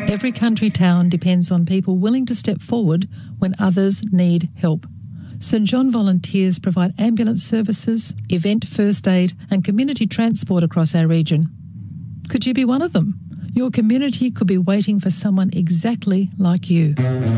Every country town depends on people willing to step forward when others need help. St John volunteers provide ambulance services, event first aid and community transport across our region. Could you be one of them? Your community could be waiting for someone exactly like you.